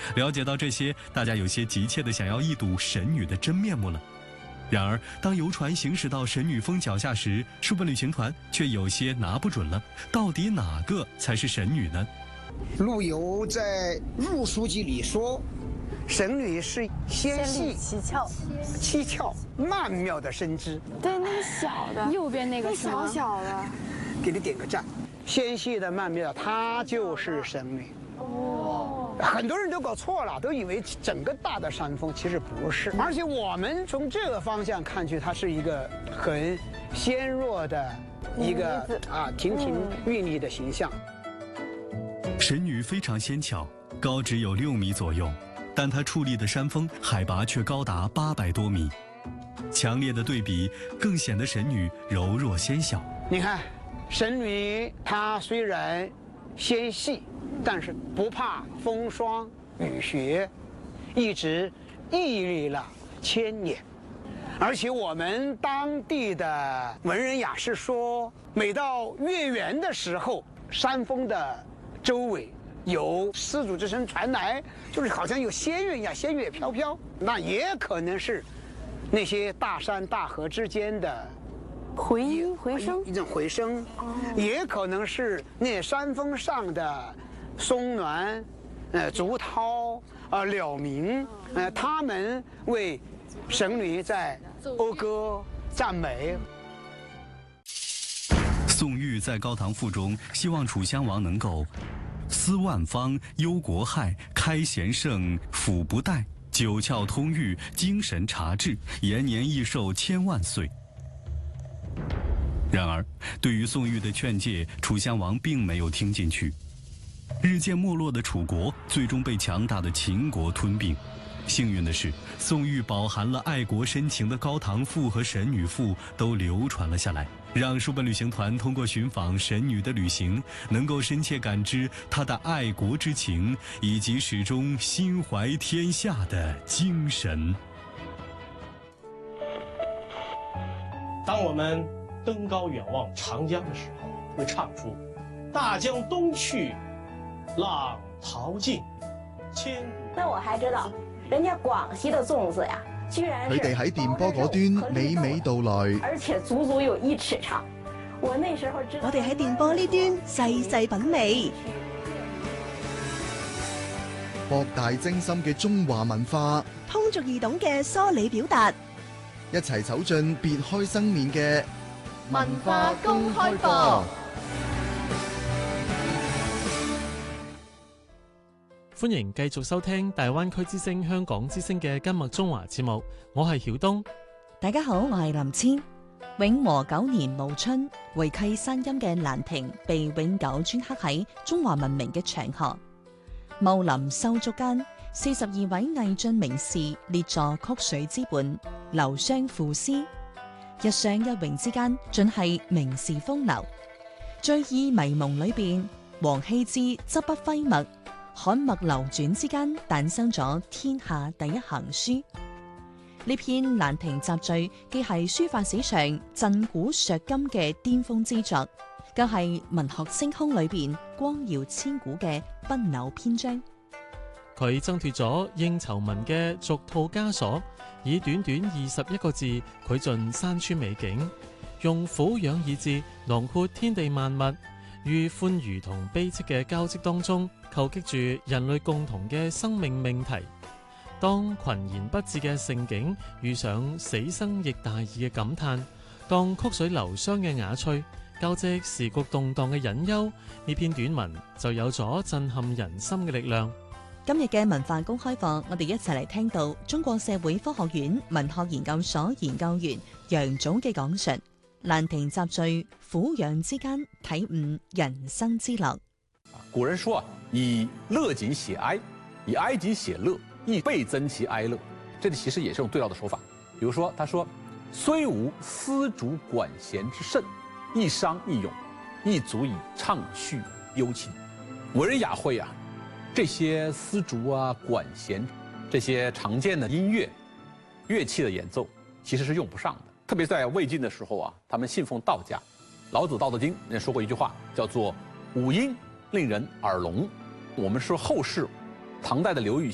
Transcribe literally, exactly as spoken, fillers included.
了解到这些，大家有些急切地想要一睹神女的真面目了。然而，当游船行驶到神女峰脚下时，书本旅行团却有些拿不准了，到底哪个才是神女呢？ 陆游在《入书记》里说，神女是纤细、 七窍、 七窍、曼妙的身姿。 对，那个小的， 右边那个是吗？ 小小的， 给你点个赞。纤细的、曼妙，她就是神女。哦，很多人都搞错了，都以为整个大的山峰，其实不是。而且我们从这个方向看去，它是一个很纤弱的一个啊亭亭玉立的形象。 神女非常纤巧，高只有六米左右，但她矗立的山峰海拔却高达八百多米。强烈的对比更显得神女柔弱纤小。 你看，神女她虽然纤细，但是不怕风霜雨雪，一直屹立了千年。而且我们当地的文人雅士说，每到月圆的时候，山峰的周围有丝竹之声传来，就是好像有仙乐一样，仙乐飘飘。那也可能是那些大山大河之间的回音回声， 一种回声，也可能是那山峰上的松峦、呃竹涛、呃鸟鸣，呃他们为神女在讴歌赞美。 宋玉在《高唐赋》中希望楚襄王能够思万方，忧国害，开贤圣，抚不殆，九窍通狱，精神察治，延年益寿千万岁。然而，对于宋玉的劝诫，楚襄王并没有听进去。日渐没落的楚国最终被强大的秦国吞并。幸运的是，宋玉饱含了爱国深情的《高唐赋》和《神女赋》都流传了下来，让书本旅行团通过寻访神女的旅行，能够深切感知她的爱国之情，以及始终心怀天下的精神。 当我们登高远望长江的时候，会唱出“大江东去，浪淘尽，千古”。 那我还知道，人家廣西的粽子呀，居然是佢哋喺電波嗰端娓娓道來， 而且足足有一尺長。我那時候知道， 我哋喺電波呢端細細品味， 博大精深嘅中華文化， 通俗易懂嘅梳理表達， 一齊走進別開生面嘅文化公開課。 歡迎繼續收聽大灣區之聲香港之聲嘅今日中華節目，我係曉東。 大家好，我係林千。永和九年暮春，回契山陰嘅蘭亭被永久鐫刻喺中華文明嘅長河。茂林修築間，四十二位魏晉名士列坐曲水之畔，流觴賦詩。一上一榮之間，盡係名士風流。醉意迷蒙裏邊，王羲之執筆揮墨。刊墨流轉之間，誕生咗天下第一行書。呢篇《蘭亭集序》既係書法史上震古削今嘅巔峰之作，更係文學星空裏邊光耀千古嘅不朽篇章。 佢掙脫咗應酬文嘅俗套枷鎖，以短短二十一個字繪盡山川美景，用俯仰以志囊括天地萬物，於歡愉同悲戚嘅交織當中，構擊住人類共同嘅生命命題。當群言不至嘅盛景遇上死生亦大義嘅感嘆，當曲水流觴嘅雅趣交織時局動盪嘅隱憂，呢篇短文就有咗震撼人心嘅力量。 今日嘅文化公開課，我哋一齊嚟聽到中國社會科學院文學研究所研究員楊祖嘅講述。蘭亭集序，俯仰之間體悟人生之樂。 古人說啊，以樂景寫哀，以哀景寫樂，亦倍增其哀樂。這裡其實也是用對照的手法。比如說，他說：雖無絲竹管弦之盛，一觴一詠，亦足以暢敘幽情。文人雅會啊，這些絲竹啊、管弦這些常見的音樂樂器的演奏，其實是用不上的。特別在魏晉的時候啊，他們信奉道家，老子《道德經》人說過一句話，叫做五音令人耳聾。我們說後世唐代的劉禹